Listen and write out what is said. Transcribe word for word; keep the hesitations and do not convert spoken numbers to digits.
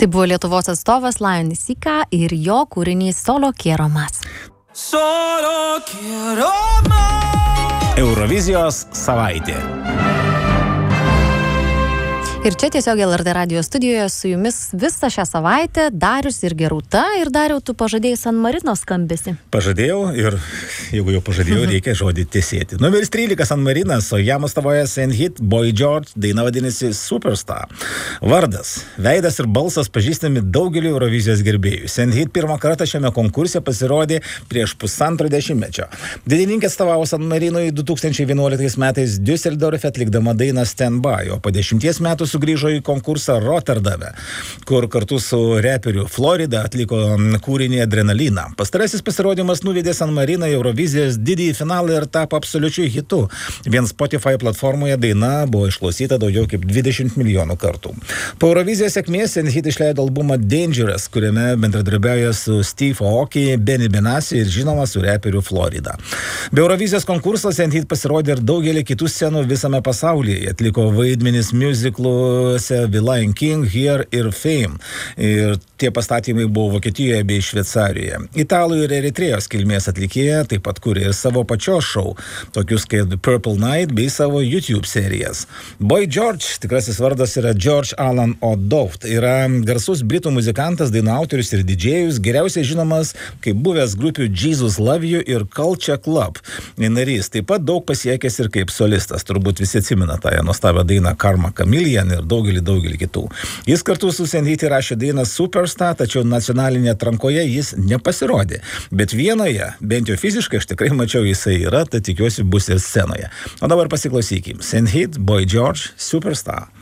Tai buvo Lietuvos atstovas Lionel Sika ir jo kūrinys Solo quiero más. Solo quiero más. Eurovizijos savaitė. Ir čia tiesiog L R T radijo studijoje su jumis visą šią savaitę Darius ir Gerūta. Ir Dariau, tu pažadėjai San Marino skambesi. Pažadėjau ir jeigu jau pažadėjau, reikia žodį tiesėti. Numeris trylika San Marinas, o jam atstovauja Saint-Hit, Boy George, daina vadinasi Superstar. Vardas, veidas ir balsas pažįstami daugeliu Eurovizijos gerbėjų. Saint-Hit pirmą kartą šiame konkurse pasirodė prieš pusantro dešimtmečio. Dainininkė atstovavo San Marinui du tūkstančiai vienuoliktais metais Düsseldorfe atlikdama dainą Stand By, o po dešimties metų sugrįžo į konkursą Rotterdame, kur kartu su reperiu Florida atliko kūrinį Adrenaliną. Pastarasis pasirodymas nuvedė San Mariną į Eurovizijos didįjį finalą ir tapo absoliučiu hitu. Vien Spotify platformoje daina buvo išklausyta daugiau kaip dvidešimt milijonų kartų. Po Eurovizijos sėkmės Saint-Hit išleido albumą Dangerous, kuriame bendradarbiauja su Steve Aoki, Benny Benassi ir žinoma su reperiu Florida. Be Eurovizijos konkurso Saint-Hit pasirodė ir daugelį kitų scenų visame pasaulyje. Atliko vaidmenis miuziklų The Lion King, Here ir Fame. Ir tie pastatymai buvo Vokietijoje bei Šveicarijoje. Italų ir Eritrėjos kilmės atlikėja taip pat kūrė ir savo pačios šou, tokius kaip Purple Night bei savo YouTube serijas. Boy George, tikrasis vardas yra George Alan O'Dowd, yra garsus britų muzikantas, dainų autorius ir didžėjus, geriausiai žinomas kaip buvęs grupių Jesus Love You ir Culture Club narys, taip pat daug pasiekęs ir kaip solistas. Turbūt visi atsimena tą nuostabią dainą Karma Chameleon ir daugelį, daugelį kitų. Jis kartu su Saint-Hit rašė dainą Superstar, tačiau nacionalinėje atrankoje jis nepasirodė. Bet vienoje, bent jau fiziškai, aš tikrai mačiau, jisai yra, tai tikiuosi bus ir scenoje. O dabar pasiklausykim. Saint-Hit, Boy George, Superstar.